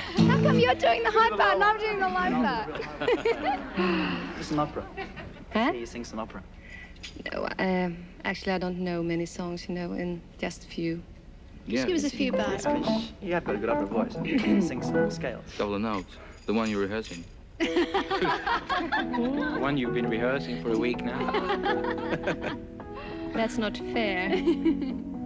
How come you're doing the high part and I'm doing the low part? Just an opera. Huh? He sings an opera. No, actually, I don't know many songs, you know, and just a few. Yeah, Just give us a few bars. You have got a good opera voice. Sing some scales. couple notes. The one you're rehearsing. The one you've been rehearsing for a week now. That's not fair.